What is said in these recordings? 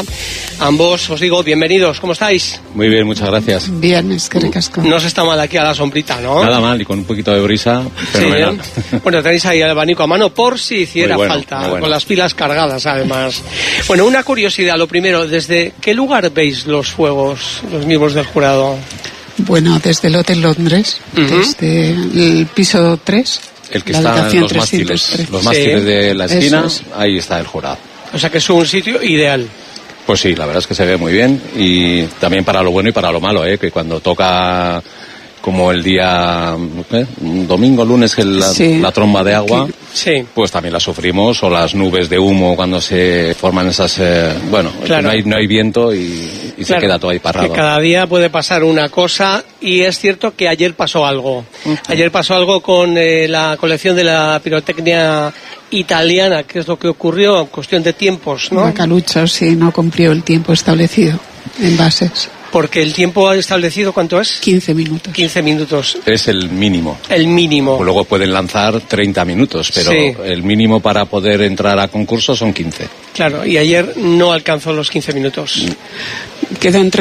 Lara. Ambos os digo bienvenidos, ¿cómo estáis? Muy bien, muchas gracias. Bien, es que ricasco. No se está mal aquí a la sombrita, ¿no? Nada mal, y con un poquito de brisa, fenomenal. Sí, bueno, tenéis ahí el abanico a mano por si hiciera falta, con las pilas cargadas además. Bueno, una curiosidad, lo primero, ¿desde qué lugar veis los fuegos, los miembros del jurado? Bueno, desde el Hotel Londres, desde el piso 3. El que está en los mástiles de la esquina, ahí está el jurado. O sea que es un sitio ideal. Pues sí, la verdad es que se ve muy bien, y también para lo bueno y para lo malo, que cuando toca como el día domingo, lunes, la tromba de agua, pues también la sufrimos, o las nubes de humo cuando se forman esas, claro. no hay viento y se queda todo ahí parado. Que cada día puede pasar una cosa, y es cierto que ayer pasó algo. Ayer pasó algo con la colección de la pirotecnia italiana. ¿Qué es lo que ocurrió? Cuestión de tiempos, ¿no? Bacalucho, sí, no cumplió el tiempo establecido en bases. Porque el tiempo establecido, ¿cuánto es? 15 minutos. 15 minutos. Es el mínimo. El mínimo. Pues luego pueden lanzar 30 minutos, pero el mínimo para poder entrar a concurso son 15. Claro, y ayer no alcanzó los 15 minutos. Quedó en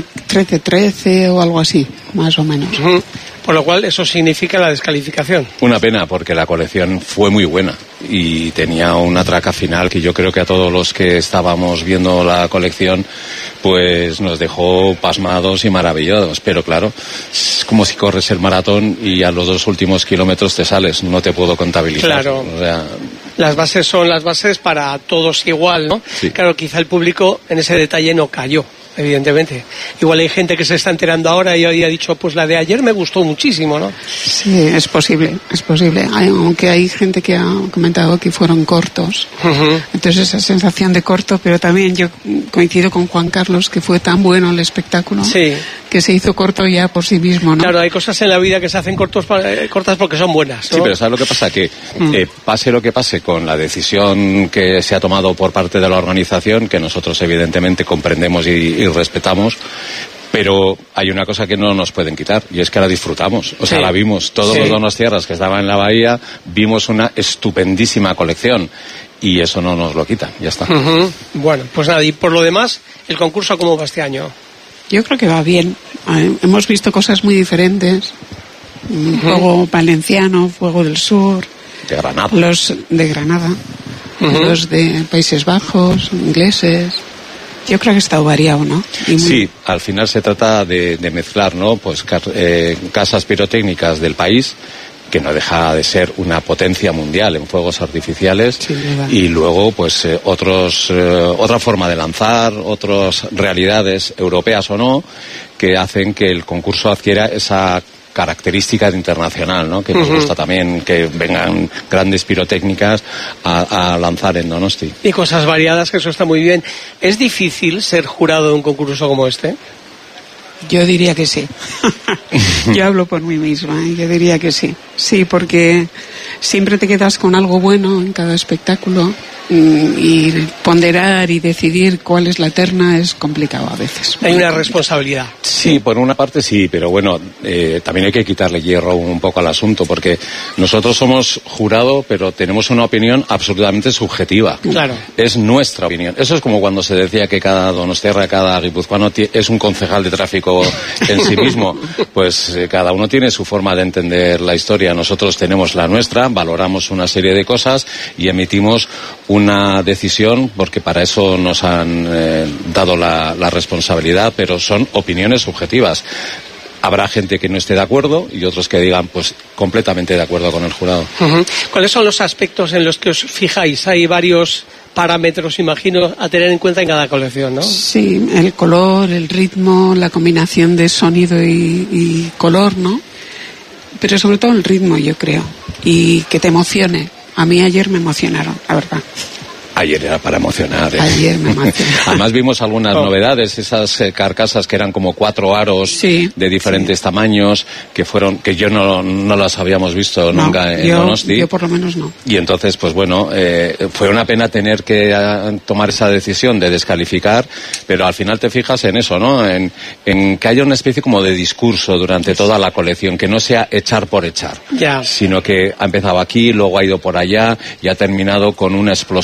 13 o algo así, más o menos. Por lo cual eso significa la descalificación. Una pena, porque la colección fue muy buena y tenía una traca final que yo creo que a todos los que estábamos viendo la colección pues nos dejó pasmados y maravillados. Pero claro, es como si corres el maratón y a los 2 últimos kilómetros te sales, no te puedo contabilizar. Claro. O sea, las bases son las bases para todos igual, ¿no? Sí. Claro, quizá el público en ese detalle no cayó, evidentemente. Igual hay gente que se está enterando ahora y hoy ha dicho, pues la de ayer me gustó muchísimo, ¿no? Sí, es posible. Aunque hay gente que ha comentado que fueron cortos. Entonces esa sensación de corto, pero también yo coincido con Juan Carlos, que fue tan bueno el espectáculo, que se hizo corto ya por sí mismo, ¿no? Claro, hay cosas en la vida que se hacen cortas porque son buenas, ¿no? Sí, pero ¿sabes lo que pasa? Que pase lo que pase con la decisión que se ha tomado por parte de la organización, que nosotros evidentemente comprendemos y respetamos, pero hay una cosa que no nos pueden quitar, y es que la disfrutamos. O sea, la vimos. Todos los donostiarras que estaban en la bahía, vimos una estupendísima colección, y eso no nos lo quita, ya está. Bueno, pues nada, y por lo demás, ¿el concurso cómo va este año? Yo creo que va bien. Hemos visto cosas muy diferentes. Fuego valenciano, fuego del sur. De Granada. Los de Granada. Los de Países Bajos, ingleses. Yo creo que ha estado variado, ¿no? Sí, al final se trata de mezclar, ¿no? Pues casas pirotécnicas del país, que no deja de ser una potencia mundial en fuegos artificiales, y luego pues otra forma de lanzar, otras realidades europeas o no, que hacen que el concurso adquiera esa característica de internacional, ¿no? Que nos gusta también que vengan grandes pirotécnicas a lanzar en Donosti. Y cosas variadas, que eso está muy bien. ¿Es difícil ser jurado de un concurso como este? Yo diría que sí. Yo hablo por mí misma, yo diría que sí. Sí, porque siempre te quedas con algo bueno en cada espectáculo, y ponderar y decidir cuál es la terna es complicado a veces. Hay una responsabilidad. Sí, por una parte sí, pero bueno, también hay que quitarle hierro un poco al asunto, porque nosotros somos jurado, pero tenemos una opinión absolutamente subjetiva. Claro. Es nuestra opinión. Eso es como cuando se decía que cada donostiarra, cada guipuzcoano es un concejal de tráfico en sí mismo. Pues cada uno tiene su forma de entender la historia. Nosotros tenemos la nuestra, valoramos una serie de cosas y emitimos una decisión, porque para eso nos han dado la responsabilidad, pero son opiniones subjetivas. Habrá gente que no esté de acuerdo y otros que digan pues completamente de acuerdo con el jurado. ¿Cuáles son los aspectos en los que os fijáis? Hay varios parámetros, imagino, a tener en cuenta en cada colección, ¿no? Sí, el color, el ritmo, la combinación de sonido y color, ¿no? Pero sobre todo el ritmo, yo creo, y que te emocione. A mí ayer me emocionaron, la verdad. Ayer era para emocionar, ¿eh? Ayer me emocionó. Además vimos algunas novedades, esas carcasas que eran como 4 aros de diferentes tamaños, que yo no las habíamos visto nunca en Donosti. Yo por lo menos no. Y entonces, pues bueno, fue una pena tener que tomar esa decisión de descalificar, pero al final te fijas en eso, ¿no? En que haya una especie como de discurso durante toda la colección, que no sea echar por echar, sino que ha empezado aquí, luego ha ido por allá y ha terminado con una explosión de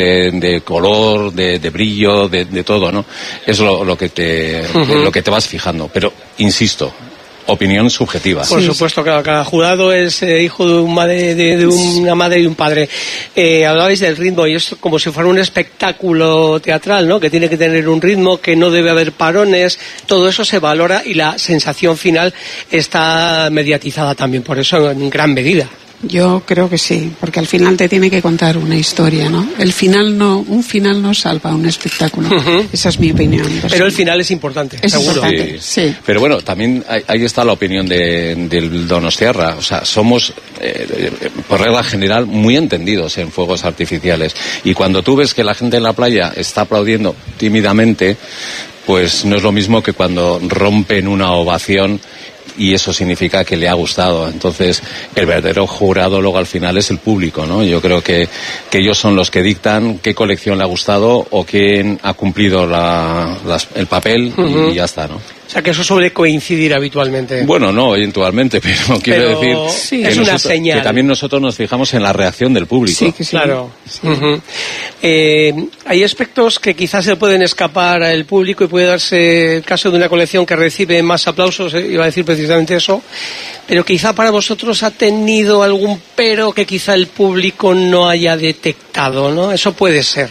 de color, de brillo, de todo, ¿no? Es lo que te vas fijando. Pero, insisto, opinión subjetiva. Por supuesto, claro, cada jurado es hijo de una madre y un padre. Hablabais del ritmo y es como si fuera un espectáculo teatral, ¿no? Que tiene que tener un ritmo, que no debe haber parones, todo eso se valora y la sensación final está mediatizada también, por eso en gran medida. Yo creo que sí, porque al final te tiene que contar una historia, ¿no? Un final no salva un espectáculo. Esa es mi opinión. Pero el final es importante, es seguro. Importante, sí. Pero bueno, también ahí está la opinión del Donostiarra. O sea, somos, por regla general, muy entendidos en fuegos artificiales. Y cuando tú ves que la gente en la playa está aplaudiendo tímidamente, pues no es lo mismo que cuando rompen una ovación y eso significa que le ha gustado. Entonces, el verdadero jurado luego al final es el público, ¿no? Yo creo que ellos son los que dictan qué colección le ha gustado o quién ha cumplido el papel y ya está, ¿no? O sea, que eso suele coincidir habitualmente. Bueno, no eventualmente, pero quiero decir sí, es una señal. Que también nosotros nos fijamos en la reacción del público. Sí, que sí. Claro. Sí. Hay aspectos que quizás se pueden escapar al público y puede darse el caso de una colección que recibe más aplausos, iba a decir precisamente eso, pero quizá para vosotros ha tenido algún pero que quizá el público no haya detectado, ¿no? Eso puede ser.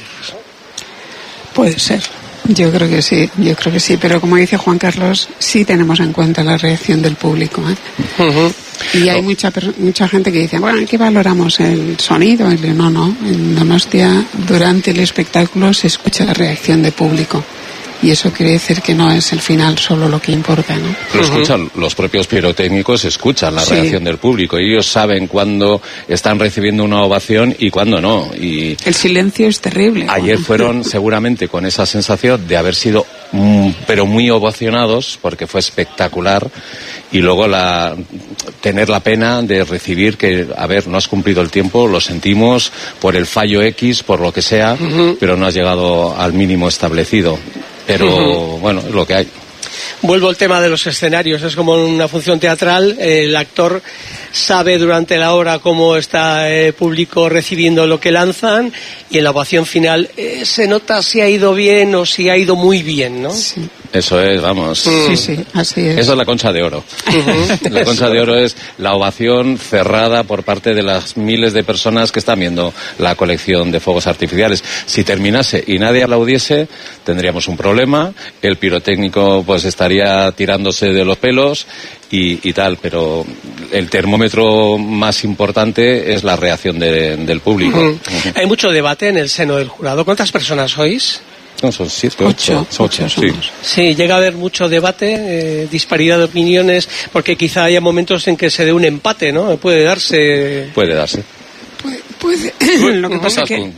Puede ser. Yo creo que sí, pero como dice Juan Carlos, sí tenemos en cuenta la reacción del público, ¿eh? Y hay mucha gente que dice, bueno, ¿qué valoramos? ¿El sonido? No, en Donostia durante el espectáculo se escucha la reacción del público. Y eso quiere decir que no es el final solo lo que importa, ¿no? Lo escuchan, los propios pirotécnicos escuchan la reacción del público y ellos saben cuándo están recibiendo una ovación y cuándo no. Y el silencio es terrible. Ayer fueron seguramente con esa sensación de haber sido pero muy ovacionados porque fue espectacular y luego tener la pena de recibir que, a ver, no has cumplido el tiempo, lo sentimos por el fallo X, por lo que sea, pero no has llegado al mínimo establecido. Pero bueno, es lo que hay. Vuelvo al tema de los escenarios. Es como una función teatral. El actor sabe durante la obra cómo está el público recibiendo lo que lanzan y en la ovación final se nota si ha ido bien o si ha ido muy bien, ¿no? Sí. Eso es, vamos. Sí, así es. Eso es la Concha de Oro. La Concha de Oro es la ovación cerrada por parte de las miles de personas que están viendo la colección de fuegos artificiales. Si terminase y nadie aplaudiese, tendríamos un problema. El pirotécnico pues estaría tirándose de los pelos y tal, pero el termómetro más importante es la reacción del público. Hay mucho debate en el seno del jurado. ¿Cuántas personas sois? No, son 7, 8. Sí, llega a haber mucho debate, disparidad de opiniones, porque quizá haya momentos en que se dé un empate, ¿no? Puede darse. Puede darse. Puede. Lo que pasa es que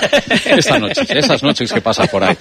esas noches que pasa por ahí.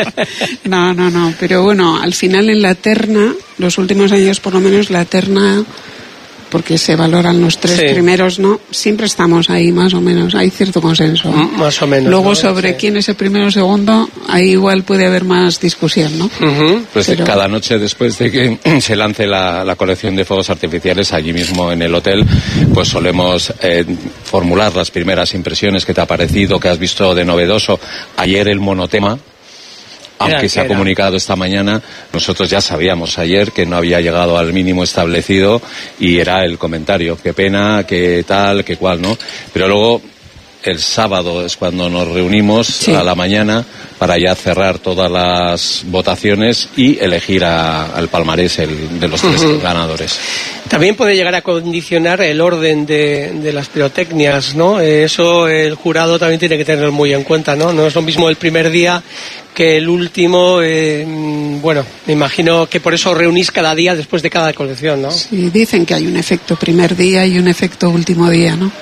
No, pero bueno, al final en la terna, los últimos años por lo menos la terna, porque se valoran los 3 primeros, ¿no? Siempre estamos ahí, más o menos. Hay cierto consenso. Más o menos. Luego, ¿no? Sobre quién es el primero o segundo, ahí igual puede haber más discusión, ¿no? Pues cada noche después de que se lance la colección de fuegos artificiales, allí mismo en el hotel, pues solemos formular las primeras impresiones que te ha parecido, que has visto de novedoso. Ayer el monotema, aunque se ha comunicado esta mañana, nosotros ya sabíamos ayer que no había llegado al mínimo establecido y era el comentario, qué pena, qué tal, qué cual, ¿no? Pero luego el sábado es cuando nos reunimos a la mañana para ya cerrar todas las votaciones y elegir al palmarés de los 3 ganadores. También puede llegar a condicionar el orden de las pirotecnias, ¿no? Eso el jurado también tiene que tener muy en cuenta, ¿no? No es lo mismo el primer día que el último. Bueno, me imagino que por eso reunís cada día después de cada colección, ¿no? Sí, dicen que hay un efecto primer día y un efecto último día, ¿no?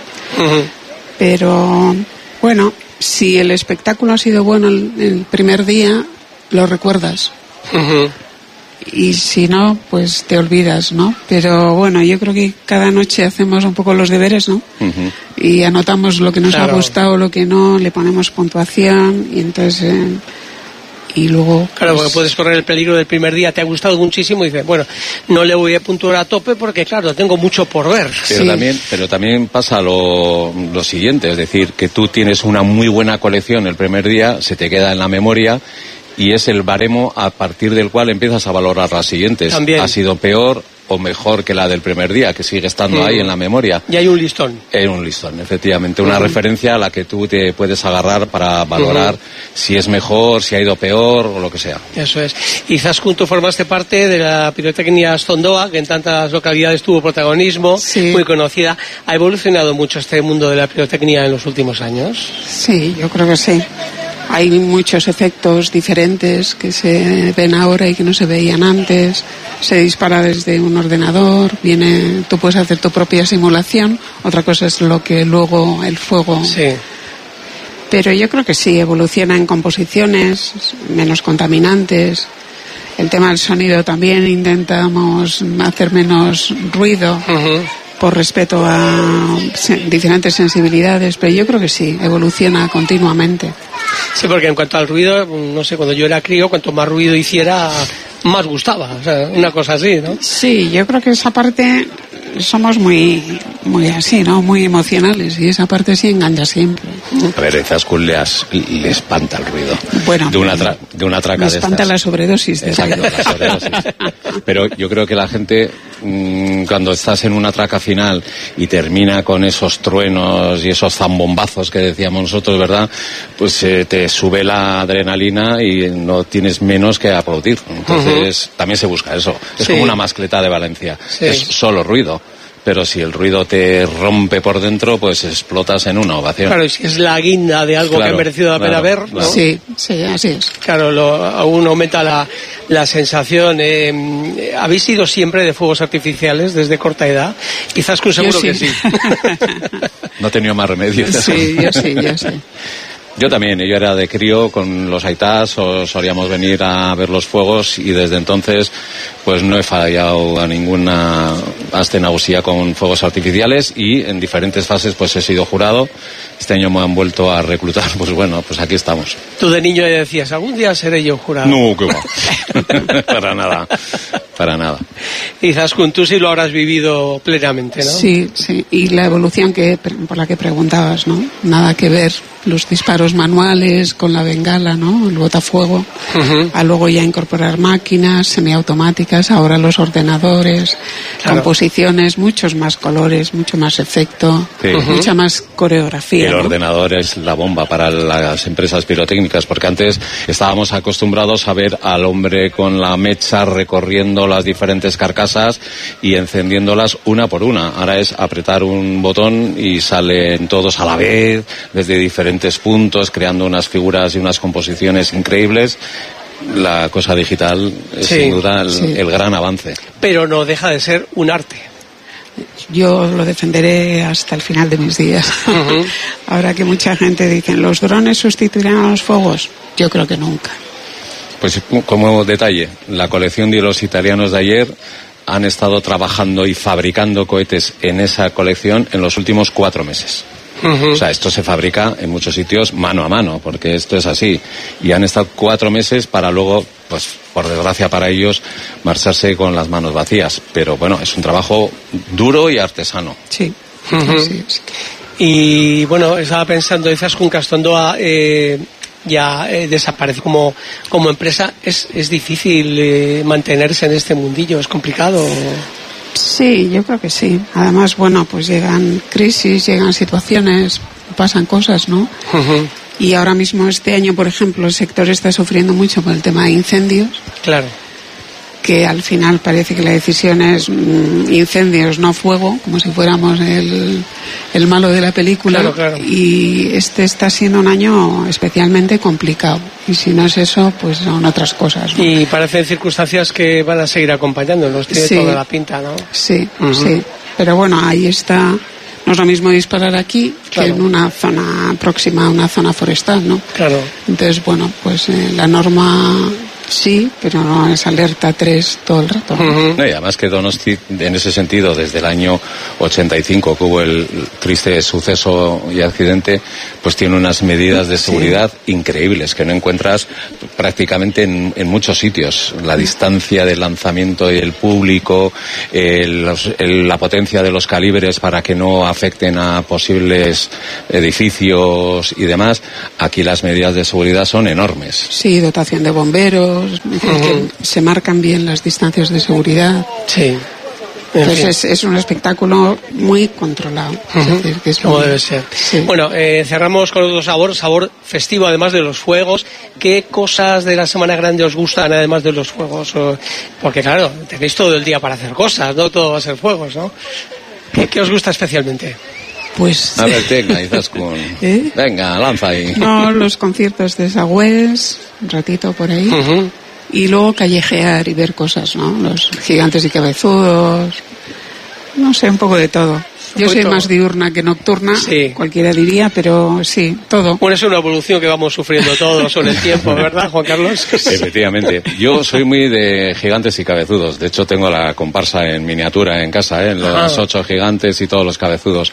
Pero, bueno, si el espectáculo ha sido bueno el primer día, lo recuerdas. Y si no, pues te olvidas, ¿no? Pero bueno, yo creo que cada noche hacemos un poco los deberes, ¿no? Y anotamos lo que nos ha gustado, lo que no, le ponemos puntuación y entonces y luego... Claro, porque puedes correr el peligro del primer día, te ha gustado muchísimo y dices, bueno, no le voy a puntuar a tope porque, claro, tengo mucho por ver. Pero también pasa lo siguiente, es decir, que tú tienes una muy buena colección el primer día, se te queda en la memoria y es el baremo a partir del cual empiezas a valorar las siguientes. También. Ha sido peor o mejor que la del primer día, que sigue estando ahí en la memoria. Y hay un listón. Un listón, efectivamente. Una referencia a la que tú te puedes agarrar para valorar si es mejor, si ha ido peor o lo que sea. Eso es. Y Izaskun, tú formaste parte de la pirotecnia Aztondoa, que en tantas localidades tuvo protagonismo, muy conocida. ¿Ha evolucionado mucho este mundo de la pirotecnia en los últimos años? Sí, yo creo que sí. Hay muchos efectos diferentes que se ven ahora y que no se veían antes. Se dispara desde un ordenador, tú puedes hacer tu propia simulación. Otra cosa es lo que luego el fuego... Sí. Pero yo creo que sí, evoluciona en composiciones, menos contaminantes. El tema del sonido también, intentamos hacer menos ruido. Por respeto a diferentes sensibilidades, pero yo creo que sí, evoluciona continuamente. Sí, porque en cuanto al ruido, no sé, cuando yo era crío, cuanto más ruido hiciera, más gustaba, o sea, una cosa así, ¿no? Sí, yo creo que esa parte somos muy así, ¿no? Muy emocionales, y esa parte sí engancha siempre. A ver, a Izaskun le espanta el ruido. Bueno, de una traca de estas. Me espanta la sobredosis. Exacto, la sobredosis. Pero yo creo que la gente, cuando estás en una traca final y termina con esos truenos y esos zambombazos que decíamos nosotros, ¿verdad? Pues te sube la adrenalina y no tienes menos que aplaudir. Entonces, también se busca eso. Es como una mascleta de Valencia. Sí. Es solo ruido. Pero si el ruido te rompe por dentro, pues explotas en una ovación. Claro, y si es la guinda de algo que ha merecido la pena ver, ¿no? Sí, así es. Claro, aún aumenta la sensación. ¿Habéis sido siempre de fuegos artificiales desde corta edad? Quizás seguro que sí. No he tenido más remedio. Sí, yo sí. Yo también, yo era de crío con los aitás, solíamos venir a ver los fuegos y desde entonces pues no he fallado a ninguna ascenausia con fuegos artificiales y en diferentes fases pues he sido jurado. Este año me han vuelto a reclutar, pues bueno, pues aquí estamos. Tú de niño decías, algún día seré yo jurado. No, qué va. Para nada. Izaskun, tú sí lo habrás vivido plenamente, ¿no? Sí, y la evolución por la que preguntabas, ¿no? Nada que ver los disparos manuales con la bengala, ¿no? El botafuego, a luego ya incorporar máquinas semiautomáticas, ahora los ordenadores, composiciones, muchos más colores, mucho más efecto, mucha más coreografía. El ordenador es la bomba para las empresas pirotécnicas, porque antes estábamos acostumbrados a ver al hombre con la mecha recorriendo las diferentes carcasas y encendiéndolas una por una. Ahora es apretar un botón y salen todos a la vez, desde diferentes puntos, creando unas figuras y unas composiciones increíbles. La cosa digital es sin duda el gran avance. Pero no deja de ser un arte. Yo lo defenderé hasta el final de mis días. Ahora que mucha gente dice, ¿los drones sustituirán a los fuegos? Yo creo que nunca. Pues como detalle, la colección de los italianos de ayer han estado trabajando y fabricando cohetes en esa colección en los últimos 4 meses. O sea, esto se fabrica en muchos sitios mano a mano, porque esto es así. Y han estado 4 meses para luego, pues por desgracia para ellos, marcharse con las manos vacías. Pero bueno, es un trabajo duro y artesano. Sí, así es. Y bueno, estaba pensando, Izaskun, que Aztondoa ya desaparece como empresa. ¿Es difícil mantenerse en este mundillo? ¿Es complicado? Sí, yo creo que sí. Además, bueno, pues llegan crisis, llegan situaciones, pasan cosas, ¿no? Y ahora mismo, este año, por ejemplo, el sector está sufriendo mucho por el tema de incendios. Claro. Que al final parece que la decisión es incendios, no fuego, como si fuéramos el malo de la película. Claro. Y este está siendo un año especialmente complicado. Y si no es eso, pues son otras cosas, ¿no? Y parecen circunstancias que van a seguir acompañándonos. Tiene toda la pinta, ¿no? Sí, sí. Pero bueno, ahí está. No es lo mismo disparar aquí que en una zona próxima a una zona forestal, ¿no? Claro. Entonces, bueno, pues la norma Sí, pero no es alerta 3 todo el rato. No, y además que Donosti, en ese sentido, desde el año 85, que hubo el triste suceso y accidente, pues tiene unas medidas de seguridad increíbles, que no encuentras prácticamente en muchos sitios. La distancia del lanzamiento y el público, la potencia de los calibres para que no afecten a posibles edificios y demás. Aquí las medidas de seguridad son enormes. Sí, dotación de bomberos, que se marcan bien las distancias de seguridad. Sí. Entonces es un espectáculo muy controlado. Es decir, que es como muy... debe ser. Sí. Bueno, cerramos con otro sabor festivo, además de los fuegos. ¿Qué cosas de la Semana Grande os gustan, además de los fuegos? Porque claro, tenéis todo el día para hacer cosas, no todo va a ser fuegos, ¿no? ¿Qué os gusta especialmente? Pues... A ver, tenga, Izaskun. Venga, lanza ahí. No, los conciertos de Sagüés, un ratito por ahí. Y luego callejear y ver cosas, ¿no? Los gigantes y cabezudos. No sé, un poco de todo. Yo soy más diurna que nocturna, cualquiera diría, pero sí, todo. Bueno, es una evolución que vamos sufriendo todos con el tiempo, ¿verdad, Juan Carlos? Efectivamente. Yo soy muy de gigantes y cabezudos. De hecho, tengo la comparsa en miniatura en casa, los 8 gigantes y todos los cabezudos.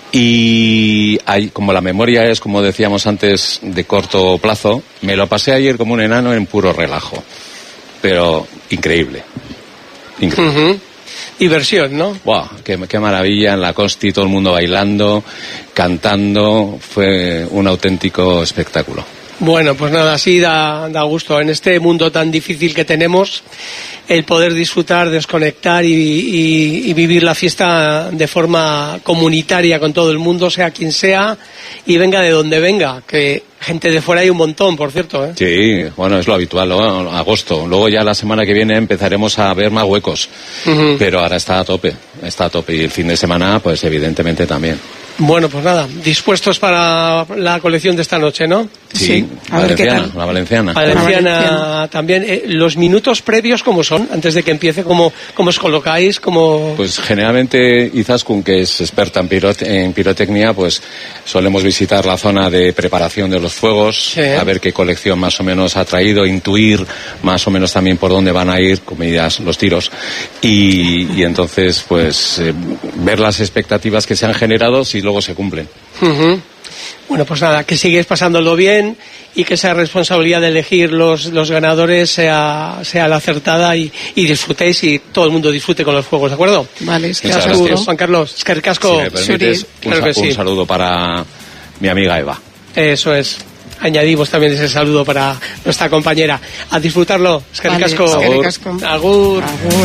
Y hay, como la memoria es, como decíamos antes, de corto plazo, me lo pasé ayer como un enano en puro relajo. Pero increíble. Increíble. Diversión, ¿no? ¡Wow! Qué maravilla, en la Costi, todo el mundo bailando, cantando, fue un auténtico espectáculo. Bueno, pues nada, así da gusto. En este mundo tan difícil que tenemos, el poder disfrutar, desconectar y vivir la fiesta de forma comunitaria con todo el mundo, sea quien sea, y venga de donde venga, que gente de fuera hay un montón, por cierto, ¿eh? Sí, bueno, es lo habitual, ¿no? Agosto. Luego ya la semana que viene empezaremos a ver más huecos, pero ahora está a tope, y el fin de semana, pues evidentemente también. Bueno, pues nada, dispuestos para la colección de esta noche, ¿no? Sí, a ver qué tal. La valenciana. Valenciana también. Los minutos previos, ¿cómo son? Antes de que empiece, ¿cómo os colocáis? Pues generalmente Izaskun, que es experta en pirotecnia, pues solemos visitar la zona de preparación de los fuegos, a ver qué colección más o menos ha traído, intuir más o menos también por dónde van a ir, comillas, los tiros, y entonces pues ver las expectativas que se han generado si luego se cumplen. Bueno, pues nada, que sigáis pasándolo bien y que esa responsabilidad de elegir los ganadores sea la acertada y disfrutéis y todo el mundo disfrute con los juegos, ¿de acuerdo? Vale, es que seguro. Juan Carlos, es que ricasco. Si me permites, un saludo para mi amiga Eva. Eso es. Añadimos también ese saludo para nuestra compañera. A disfrutarlo. Es que ricasco. Vale, es que ricasco. Agur. Agur.